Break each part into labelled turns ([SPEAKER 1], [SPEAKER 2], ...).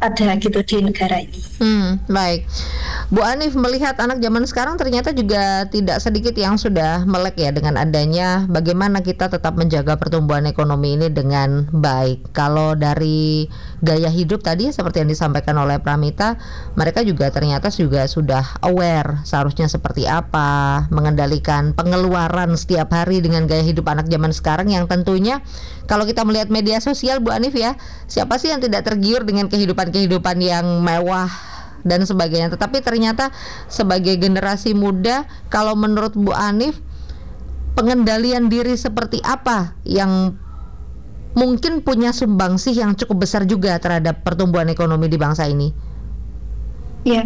[SPEAKER 1] ada gitu di negara ini.
[SPEAKER 2] Baik. Bu Anif, melihat anak zaman sekarang ternyata juga tidak sedikit yang sudah melek ya dengan adanya bagaimana kita tetap menjaga pertumbuhan ekonomi ini dengan baik. Kalau dari gaya hidup tadi seperti yang disampaikan oleh Pramita, mereka juga ternyata juga sudah aware seharusnya seperti apa mengendalikan pengeluaran setiap hari dengan gaya hidup anak zaman sekarang yang tentunya kalau kita melihat media sosial Bu Anif ya, siapa sih yang tidak tergiur dengan kehidupan yang mewah dan sebagainya. Tetapi ternyata sebagai generasi muda, kalau menurut Bu Anif, pengendalian diri seperti apa yang mungkin punya sumbangsih yang cukup besar juga terhadap pertumbuhan ekonomi di bangsa ini?
[SPEAKER 1] Ya,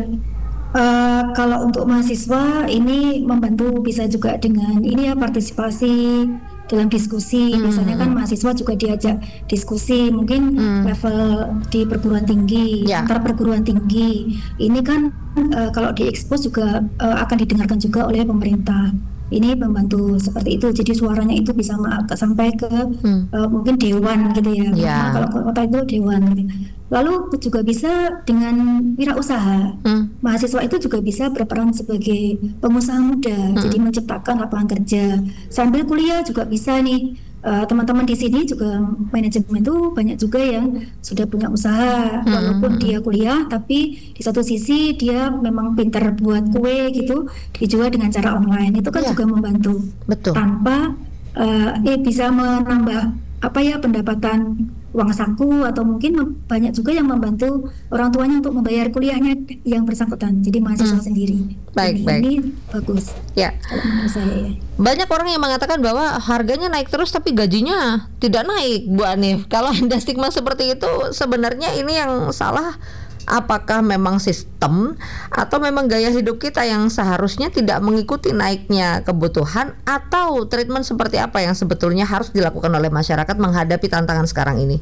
[SPEAKER 1] kalau untuk mahasiswa ini membantu bisa juga dengan ini ya, partisipasi dalam diskusi. Biasanya kan mahasiswa juga diajak diskusi mungkin level di perguruan tinggi, antar perguruan tinggi. Ini kan kalau diekspos juga akan didengarkan juga oleh pemerintah. Ini membantu seperti itu, jadi suaranya itu bisa sampai ke mungkin dewan gitu ya. Kalau kota itu dewan gitu. Lalu juga bisa dengan wirausaha. Mahasiswa itu juga bisa berperan sebagai pengusaha muda, jadi menciptakan lapangan kerja. Sambil kuliah juga bisa nih. Teman-teman di sini juga manajemen itu banyak juga yang sudah punya usaha walaupun dia kuliah, tapi di satu sisi dia memang pintar buat kue gitu, dijual dengan cara online. Itu kan juga membantu.
[SPEAKER 2] Betul.
[SPEAKER 1] Tanpa bisa menambah pendapatan uang saku, atau mungkin banyak juga yang membantu orang tuanya untuk membayar kuliahnya yang bersangkutan. Jadi mahasiswa sendiri. Ini bagus.
[SPEAKER 2] Ya.
[SPEAKER 1] Menurut saya.
[SPEAKER 2] Banyak orang yang mengatakan bahwa harganya naik terus tapi gajinya tidak naik, Bu Anif. Kalau ada stigma seperti itu, sebenarnya ini yang salah. Apakah memang sistem atau memang gaya hidup kita yang seharusnya tidak mengikuti naiknya kebutuhan, atau treatment seperti apa yang sebetulnya harus dilakukan oleh masyarakat menghadapi tantangan sekarang ini?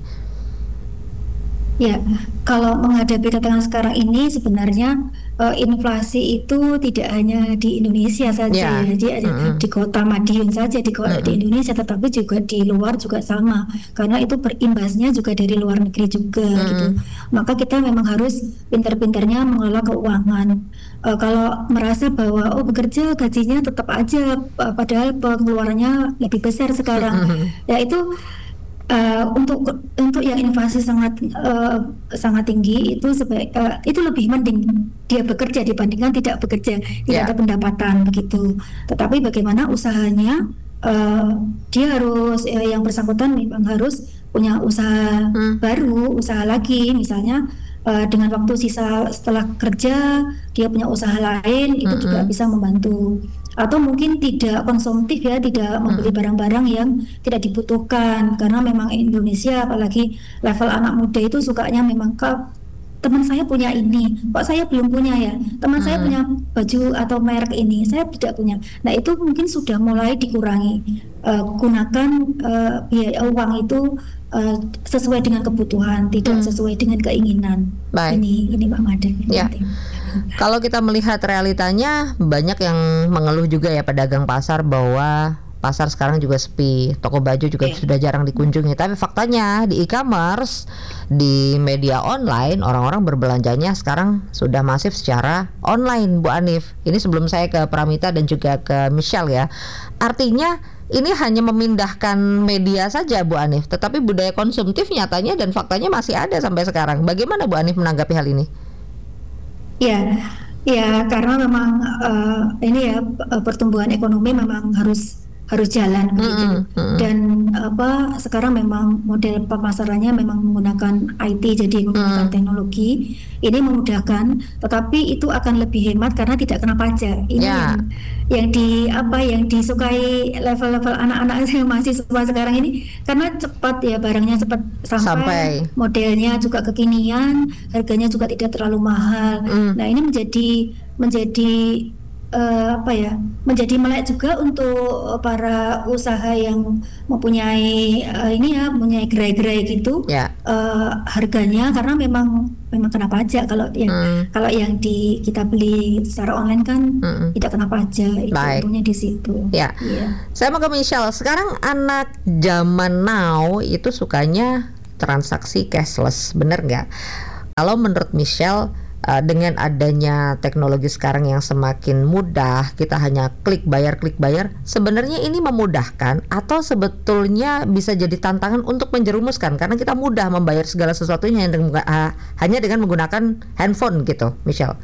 [SPEAKER 1] Ya, kalau menghadapi tantangan sekarang ini sebenarnya inflasi itu tidak hanya di Indonesia saja, jadi di kota Madiun saja di Indonesia, tetapi juga di luar juga sama, karena itu berimbasnya juga dari luar negeri juga gitu. Maka kita memang harus pintar-pintarnya mengelola keuangan. Kalau merasa bahwa bekerja gajinya tetap aja, padahal pengeluarannya lebih besar sekarang, ya itu untuk yang inflasi sangat tinggi itu itu lebih mending dia bekerja dibandingkan tidak bekerja, tidak ada pendapatan begitu. Tetapi bagaimana usahanya, dia harus yang bersangkutan memang harus punya usaha baru, usaha lagi, misalnya dengan waktu sisa setelah kerja dia punya usaha lain, itu juga bisa membantu. Atau mungkin tidak konsumtif ya, tidak membeli barang-barang yang tidak dibutuhkan, karena memang Indonesia apalagi level anak muda itu sukanya memang teman saya punya ini, kok saya belum punya ya, teman saya punya baju atau merek ini, saya tidak punya. Nah itu mungkin sudah mulai dikurangi, gunakan biaya uang itu sesuai dengan kebutuhan, tidak sesuai dengan keinginan. Ini Mbak Mada.
[SPEAKER 2] Ya. Kalau kita melihat realitanya, banyak yang mengeluh juga ya pedagang pasar bahwa pasar sekarang juga sepi, toko baju juga sudah jarang dikunjungi. Tapi faktanya di e-commerce, di media online, orang-orang berbelanjanya sekarang sudah masif secara online, Bu Anif. Ini sebelum saya ke Pramita dan juga ke Michelle ya. Artinya ini hanya memindahkan media saja, Bu Anif, tetapi budaya konsumtif nyatanya dan faktanya masih ada sampai sekarang. Bagaimana Bu Anif menanggapi hal ini?
[SPEAKER 1] Ya, karena memang ini ya, pertumbuhan ekonomi memang harus jalan begitu. Dan sekarang memang model pemasarannya memang menggunakan IT, jadi menggunakan teknologi. Ini memudahkan, tetapi itu akan lebih hemat karena tidak kena pajak. Ini yang disukai level-level anak-anak yang mahasiswa sekarang ini, karena cepat ya, barangnya cepat sampai, modelnya juga kekinian, harganya juga tidak terlalu mahal. Nah ini menjadi melek juga untuk para usaha yang mempunyai mempunyai gerai-gerai gitu, harganya, karena memang kena pajak. Kalau yang kita beli secara online kan tidak kena pajak, itu untungnya di situ.
[SPEAKER 2] Saya mau ke Michelle. Sekarang anak zaman now itu sukanya transaksi cashless, bener nggak? Kalau menurut Michelle, dengan adanya teknologi sekarang yang semakin mudah, kita hanya klik bayar, sebenarnya ini memudahkan atau sebetulnya bisa jadi tantangan untuk menjerumuskan karena kita mudah membayar segala sesuatunya hanya dengan menggunakan handphone gitu, Michelle?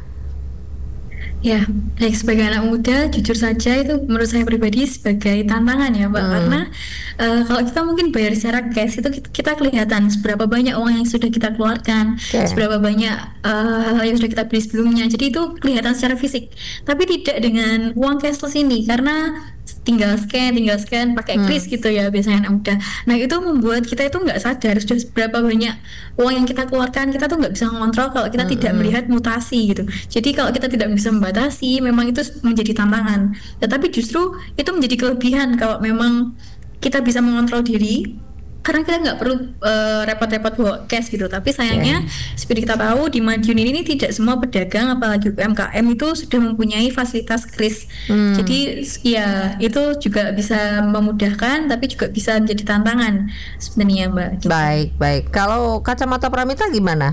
[SPEAKER 1] Ya, baik, sebagai anak muda, jujur saja itu menurut saya pribadi sebagai tantangan ya, Mbak. Karena kalau kita mungkin bayar secara cash itu kita kelihatan seberapa banyak uang yang sudah kita keluarkan, seberapa banyak hal-hal yang sudah kita beli sebelumnya. Jadi itu kelihatan secara fisik. Tapi tidak dengan uang cashless ini, karena tinggal scan pakai kris gitu ya biasanya anak muda. Nah itu membuat kita itu nggak sadar sudah seberapa banyak uang yang kita keluarkan. Kita tuh nggak bisa mengontrol kalau kita tidak melihat mutasi gitu. Jadi kalau kita tidak bisa membatasi, memang itu menjadi tantangan. Tetapi justru itu menjadi kelebihan kalau memang kita bisa mengontrol diri, karena kita nggak perlu repot-repot bawa cash gitu. Tapi sayangnya seperti kita tahu di Madiun ini tidak semua pedagang apalagi UMKM itu sudah mempunyai fasilitas kris. Jadi ya itu juga bisa memudahkan tapi juga bisa menjadi tantangan sebenarnya, Mbak.
[SPEAKER 2] Baik. Kalau kacamata Pramita gimana?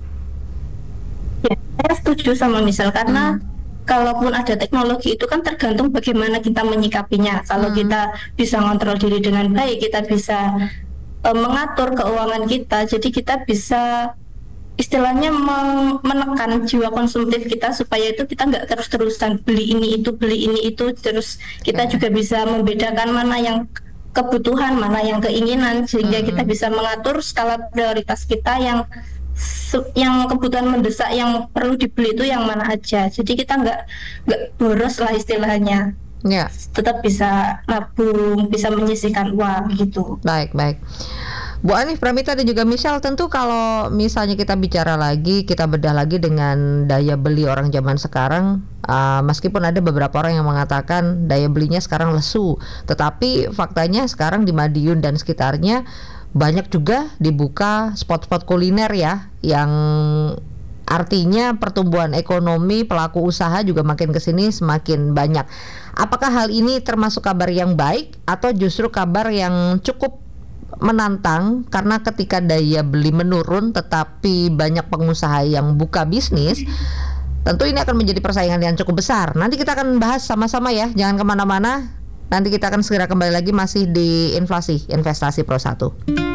[SPEAKER 3] Ya, saya setuju sama Misal karena kalaupun ada teknologi itu kan tergantung bagaimana kita menyikapinya. Kalau kita bisa ngontrol diri dengan baik, kita bisa mengatur keuangan kita, jadi kita bisa istilahnya menekan jiwa konsumtif kita supaya itu kita nggak terus-terusan beli ini itu, terus kita juga bisa membedakan mana yang kebutuhan, mana yang keinginan, sehingga kita bisa mengatur skala prioritas kita yang kebutuhan mendesak yang perlu dibeli itu yang mana aja. Jadi kita nggak boros lah istilahnya.
[SPEAKER 2] Ya.
[SPEAKER 3] Tetap bisa nabung, bisa menyisihkan uang gitu.
[SPEAKER 2] Baik. Bu Anif, Pramita dan juga Michelle, tentu kalau misalnya kita bicara lagi, kita bedah lagi dengan daya beli orang zaman sekarang, meskipun ada beberapa orang yang mengatakan daya belinya sekarang lesu, tetapi faktanya sekarang di Madiun dan sekitarnya banyak juga dibuka spot-spot kuliner ya, yang artinya pertumbuhan ekonomi pelaku usaha juga makin kesini semakin banyak. Apakah hal ini termasuk kabar yang baik atau justru kabar yang cukup menantang karena ketika daya beli menurun tetapi banyak pengusaha yang buka bisnis, tentu ini akan menjadi persaingan yang cukup besar. Nanti kita akan bahas sama-sama ya, jangan kemana-mana. Nanti kita akan segera kembali lagi masih di Investasi Pro 1.